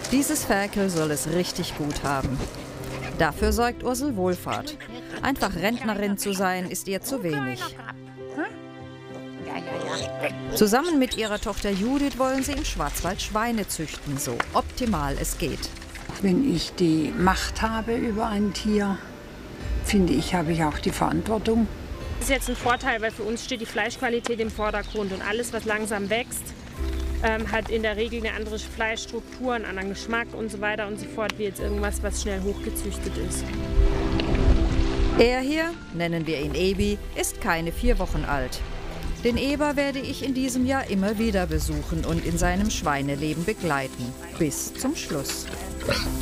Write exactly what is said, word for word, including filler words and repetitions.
Dieses Ferkel soll es richtig gut haben. Dafür sorgt Ursel Wohlfahrt. Einfach Rentnerin zu sein, ist ihr zu wenig. Zusammen mit ihrer Tochter Judith wollen sie im Schwarzwald Schweine züchten, so optimal es geht. Wenn ich die Macht habe über ein Tier, finde ich, habe ich auch die Verantwortung. Das ist jetzt ein Vorteil, weil für uns steht die Fleischqualität im Vordergrund und alles, was langsam wächst, ähm, hat in der Regel eine andere Fleischstruktur, einen anderen Geschmack und so weiter und so fort, wie jetzt irgendwas, was schnell hochgezüchtet ist. Er hier, nennen wir ihn Ebi, ist keine vier Wochen alt. Den Eber werde ich in diesem Jahr immer wieder besuchen und in seinem Schweineleben begleiten. Bis zum Schluss.